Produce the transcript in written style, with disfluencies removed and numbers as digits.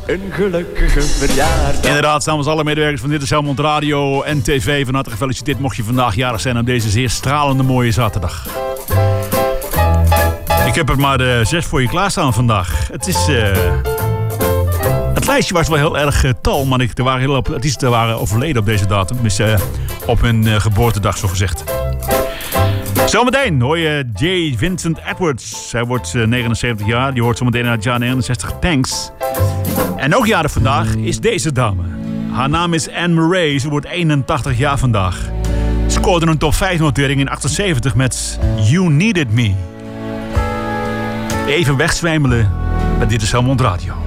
een gelukkige verjaardag. Inderdaad, namens alle medewerkers van Dit is Helmond Radio en TV van harte gefeliciteerd mocht je vandaag jarig zijn op deze zeer stralende mooie zaterdag. Ik heb er maar 6 voor je klaarstaan vandaag. Het lijstje was wel heel erg tal, maar er waren heel veel artiesten waren overleden op deze datum. Dus op hun geboortedag, zo gezegd. Zometeen hoor je J. Vincent Edwards. Hij wordt 79 jaar. Je hoort zometeen uit het jaar 69 Thanks. En ook jarig vandaag is deze dame. Haar naam is Anne Murray. Ze wordt 81 jaar vandaag. Scoorde een top 5 notering in 78 met You Needed Me. Even wegzwijmelen met Dit is Helmond Radio.